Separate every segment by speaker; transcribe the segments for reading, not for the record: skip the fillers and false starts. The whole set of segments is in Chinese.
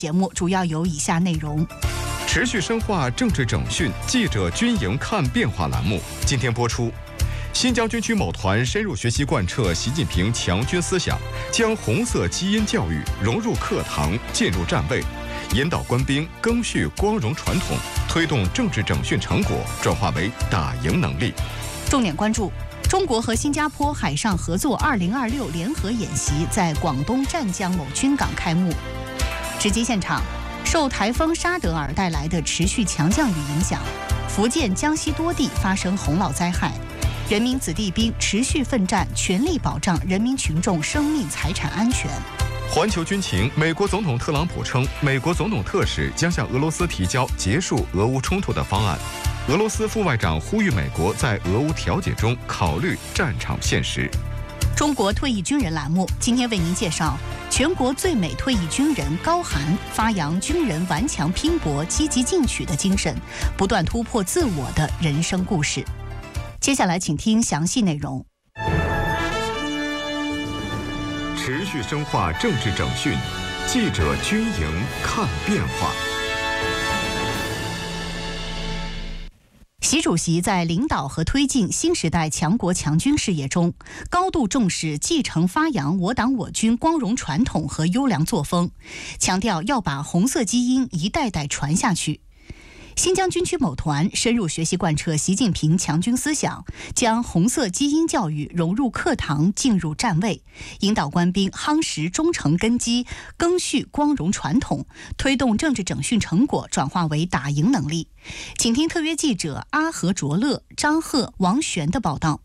Speaker 1: 节目主要有以下内容：
Speaker 2: 持续深化政治整训，记者军营看变化栏目今天播出。新疆军区某团深入学习贯彻习近平强军思想，将红色基因教育融入课堂，进入站位，引导官兵赓续光荣传统，推动政治整训成果转化为打赢能力。
Speaker 1: 重点关注：中国和新加坡海上合作2026联合演习在广东湛江某军港开幕。直击现场，受台风沙德尔带来的持续强降雨影响，福建、江西多地发生洪涝灾害，人民子弟兵持续奋战，全力保障人民群众生命财产安全。
Speaker 2: 环球军情，美国总统特朗普称，美国总统特使将向俄罗斯提交结束俄乌冲突的方案。俄罗斯副外长呼吁美国在俄乌调解中考虑战场现实。
Speaker 1: 中国退役军人栏目今天为您介绍全国最美退役军人高寒发扬军人顽强拼搏、积极进取的精神，不断突破自我的人生故事。接下来请听详细内容。
Speaker 2: 持续深化政治整训，记者军营看变化。
Speaker 1: 习主席在领导和推进新时代强国强军事业中，高度重视继承发扬我党我军光荣传统和优良作风，强调要把红色基因一代代传下去。新疆军区某团深入学习贯彻习近平强军思想，将红色基因教育融入课堂，进入站位，引导官兵夯实忠诚根基，赓续光荣传统，推动政治整训成果转化为打赢能力。请听特约记者阿和卓乐、张鹤、王璇的报道。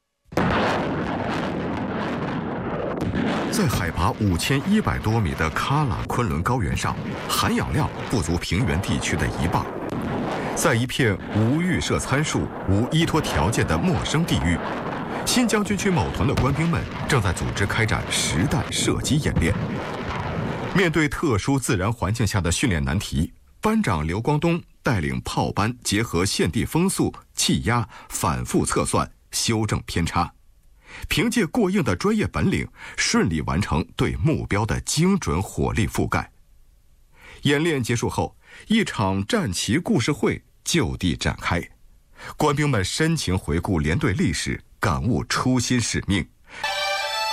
Speaker 2: 在海拔5100多米的喀喇昆仑高原上，含氧量不足平原地区的一半。在一片无预设参数、无依托条件的陌生地域，新疆军区某团的官兵们正在组织开展实弹射击演练。面对特殊自然环境下的训练难题，班长刘光东带领炮班结合现地风速、气压，反复测算、修正偏差，凭借过硬的专业本领，顺利完成对目标的精准火力覆盖。演练结束后，一场战旗故事会就地展开，官兵们深情回顾连队历史，感悟初心使命。